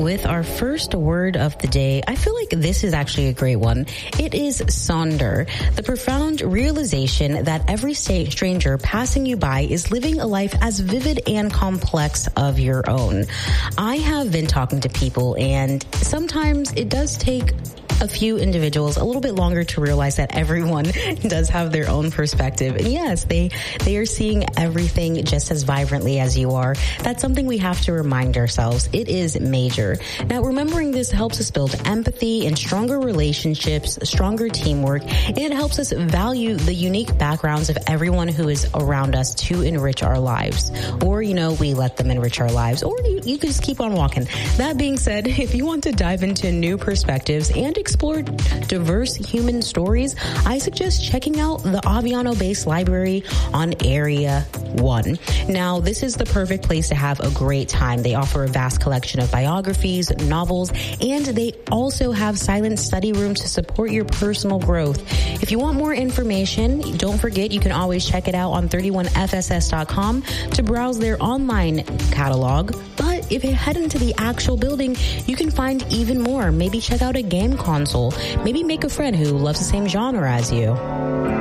with our first word of the day. I feel like this is actually a great one. It is sonder, the profound realization that every stranger passing you by is living a life as vivid and complex of your own. I have been talking to people, and sometimes it does take a few individuals a little bit longer to realize that everyone does have their own perspective. And yes, they are seeing everything just as vibrantly as you are. That's something we have to remind ourselves. It is major. Now, remembering this helps us build empathy and stronger relationships, stronger teamwork, and it helps us value the unique backgrounds of everyone who is around us to enrich our lives. Or, we let them enrich our lives. Or you can just keep on walking. That being said, if you want to dive into new perspectives and explore diverse human stories, I suggest checking out the Aviano Base Library on Area 1. Now, this is the perfect place to have a great time. They offer a vast collection of biographies, novels, and they also have silent study rooms to support your personal growth. If you want more information, don't forget you can always check it out on 31fss.com to browse their online catalog. But if you head into the actual building, you can find even more. Maybe check out a game console. Maybe make a friend who loves the same genre as you.